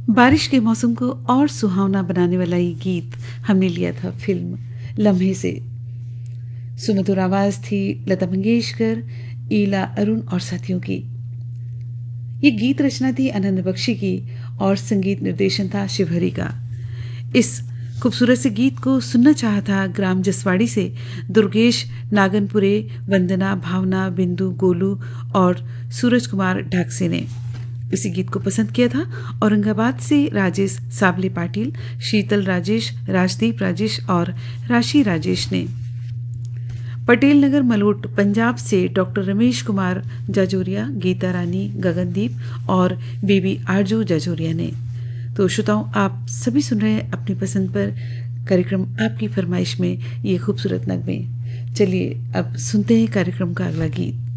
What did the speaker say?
बारिश के मौसम को और सुहावना बनाने वाला ये गीत हमने लिया था फिल्म लम्हे से। सुमधुर आवाज थी लता मंगेशकर, ईला अरुण और साथियों की। ये गीत रचना थी आनंद बख्शी की और संगीत निर्देशन था शिवहरी का। इस खूबसूरत से गीत को सुनना चाहा था ग्राम जसवाड़ी से दुर्गेश नागनपुरे, वंदना, भावना, बिंदु, गोलू और सूरज कुमार ढाकसे ने। इसी गीत को पसंद किया था औरंगाबाद से राजेश साबले पाटिल, शीतल राजेश, राजदीप राजेश और राशि राजेश ने। पटेल नगर मलोट पंजाब से डॉक्टर रमेश कुमार जाजोरिया, गीता रानी, गगनदीप और बीबी आरजू जाजोरिया ने। तो श्रोताओं, आप सभी सुन रहे हैं अपनी पसंद पर कार्यक्रम आपकी फरमाइश में ये खूबसूरत नगमे। चलिए अब सुनते हैं कार्यक्रम का अगला गीत।